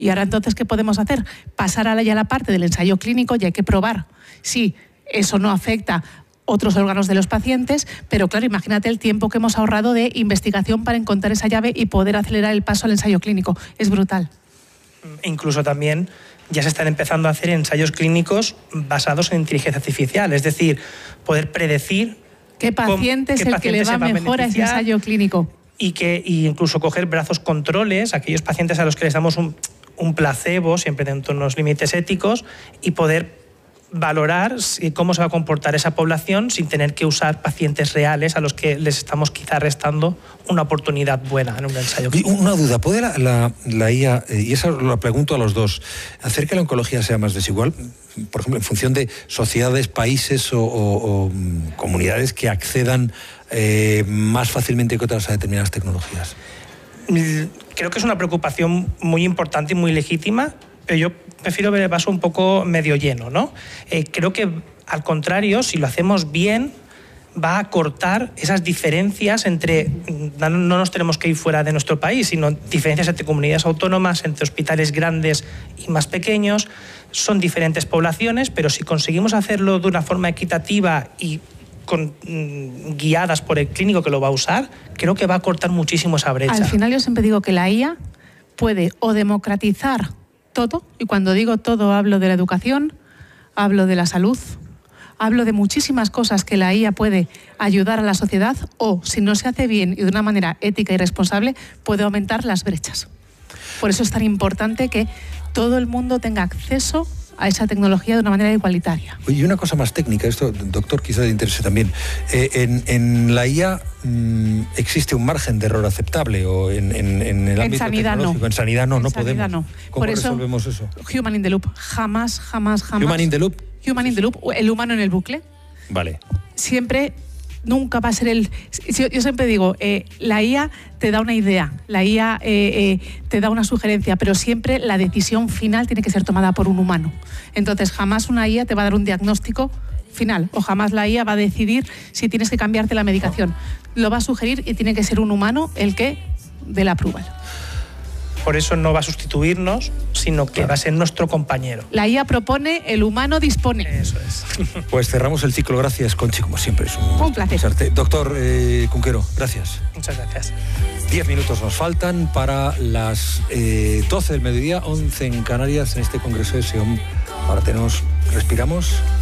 Y ahora entonces, ¿qué podemos hacer? Pasar a la parte del ensayo clínico, y hay que probar si eso no afecta otros órganos de los pacientes, pero claro, imagínate el tiempo que hemos ahorrado de investigación para encontrar esa llave y poder acelerar el paso al ensayo clínico. Es brutal. Incluso también ya se están empezando a hacer ensayos clínicos basados en inteligencia artificial, es decir, poder predecir qué paciente es el que le va mejor a ese ensayo clínico. Y incluso coger brazos controles, aquellos pacientes a los que les damos un placebo, siempre dentro de unos límites éticos, y poder valorar cómo se va a comportar esa población sin tener que usar pacientes reales a los que les estamos quizá restando una oportunidad buena en un ensayo clínico. Una duda, ¿puede la IA, y eso lo pregunto a los dos, hacer que la oncología sea más desigual? Por ejemplo, en función de sociedades, países o comunidades que accedan más fácilmente que otras a determinadas tecnologías. Creo que es una preocupación muy importante y muy legítima, pero yo prefiero ver el vaso un poco medio lleno, ¿no? Creo que, al contrario, si lo hacemos bien, va a cortar esas diferencias entre... No nos tenemos que ir fuera de nuestro país, sino diferencias entre comunidades autónomas, entre hospitales grandes y más pequeños. Son diferentes poblaciones, pero si conseguimos hacerlo de una forma equitativa y guiadas por el clínico que lo va a usar, creo que va a cortar muchísimo esa brecha. Al final yo siempre digo que la IA puede o democratizar todo, y cuando digo todo hablo de la educación, hablo de la salud, hablo de muchísimas cosas que la IA puede ayudar a la sociedad, o si no se hace bien y de una manera ética y responsable, puede aumentar las brechas. Por eso es tan importante que todo el mundo tenga acceso a esa tecnología de una manera igualitaria. Y una cosa más técnica, esto, doctor, quizá le interese también. En la IA existe un margen de error aceptable, o en el ámbito tecnológico. No. En sanidad no, no podemos. No. ¿Cómo resolvemos eso? Human in the loop. Jamás. Human in the loop. Human in the loop, el humano en el bucle. Vale. Siempre, nunca va a ser el... Yo siempre digo, la IA te da una idea, la IA te da una sugerencia, pero siempre la decisión final tiene que ser tomada por un humano. Entonces, jamás una IA te va a dar un diagnóstico final, o jamás la IA va a decidir si tienes que cambiarte la medicación. Lo va a sugerir y tiene que ser un humano el que dé la approval. Por eso no va a sustituirnos, sino que va a ser nuestro compañero. La IA propone, el humano dispone. Eso es. Pues cerramos el ciclo. Gracias, Conchi, como siempre. Es un placer. Doctor Cunquero, gracias. Muchas gracias. 10 minutos nos faltan para las 12 del mediodía, 11 en Canarias, en este congreso de SEOM. Ahora respiramos.